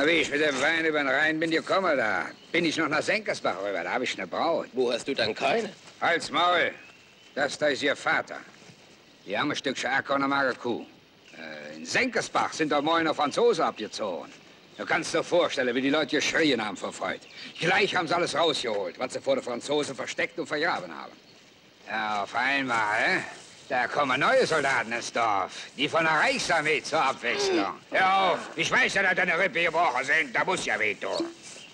Na, wie ich mit dem Wein über den Rhein bin gekommen, da bin ich noch nach Senkersbach rüber. Da habe ich eine Braut. Wo hast du dann keine? Halt's Maul. Das da ist ihr Vater. Die haben ein Stückchen Acker und eine magere Kuh. In Senkersbach sind doch moin noch Franzosen abgezogen. Du kannst dir vorstellen, wie die Leute geschrien haben vor Freude. Gleich haben sie alles rausgeholt, was sie vor den Franzosen versteckt und vergraben haben. Ja, auf einmal, da kommen neue Soldaten ins Dorf. Die von der Reichsarmee zur Abwechslung. Hör auf, ich weiß ja, dass deine Rippe gebrochen sind. Da muss ja wehtun.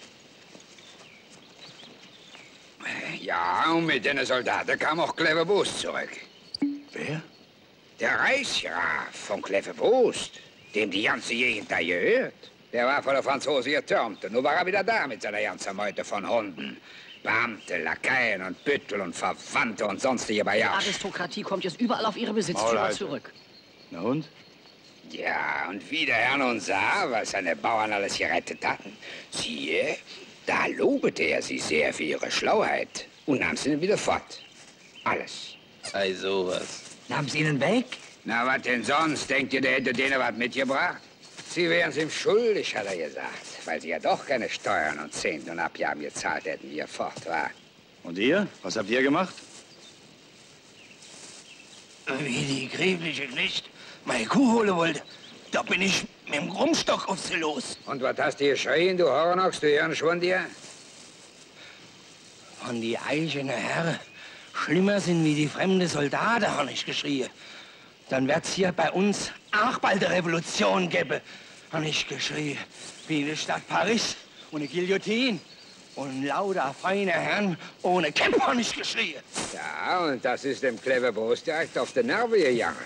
Ja, und mit den Soldaten kam auch Cleverboost zurück. Wer? Der Reichsgraf von Cleverboost, dem die ganze Gegend da gehört. Der war von der Franzosen getürmt und nun war er wieder da mit seiner ganzen Meute von Hunden. Beamte, Lakaien und Büttel und Verwandte und sonstige Die Bajasch. Aristokratie kommt jetzt überall auf ihre Besitztümer zurück. Na und? Ja, und wie der Herr nun sah, was seine Bauern alles gerettet hatten, siehe, da lobte er sie sehr für ihre Schlauheit und nahm sie ihnen wieder fort. Alles. Ei, sowas. Nahm sie ihnen weg? Na, was denn sonst? Denkt ihr, der hätte denen was mitgebracht? Sie wären es ihm schuldig, hat er gesagt, weil sie ja doch keine Steuern und Zehnten und Abgaben gezahlt hätten, wie er fort war. Und ihr? Was habt ihr gemacht? Wie die gräfliche Knecht meine Kuh holen wollte, da bin ich mit dem Krummstock auf sie los. Und was hast du geschrien, du Hornochs, du Hirnschwund dir? Und die eigenen Herren schlimmer sind wie die fremden Soldaten, habe ich geschrien. Dann wird's hier bei uns auch bald eine Revolution geben, habe ich geschrien. Wie in der Stadt Paris und eine Guillotine. Und lauter feine Herren ohne Kämpfe, habe ich geschrien. Ja, und das ist dem Cleverboost direkt auf die Nerven gegangen.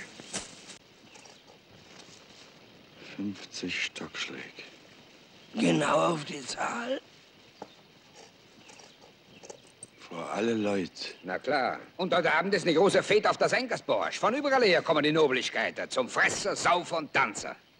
50 Stockschläge. Genau auf die Zahl. Vor alle Leute. Na klar. Und heute Abend ist eine große Fete auf der Senkersborg. Von überall her kommen die Noblichkeiten zum Fressen, Saufen und Tanzen.